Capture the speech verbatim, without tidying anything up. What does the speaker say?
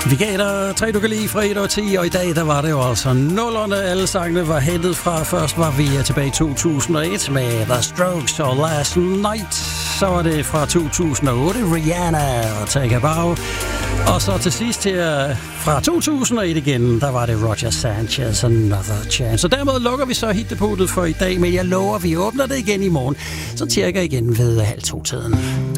Vi gav dig tre, du kan lide fra et og ti, og i dag der var det jo altså nullerne. Alle sangene var hentet fra. Først var vi tilbage i to tusind og et med The Strokes og Last Night. Så var det fra to tusind og otte Rihanna og Take a Bow. Og så til sidst her fra to tusind og et igen, der var det Roger Sanchez, Another Chance. Og dermed lukker vi så hitdepotet for i dag, men jeg lover, vi åbner det igen i morgen. Så cirka igen ved halv to tiden.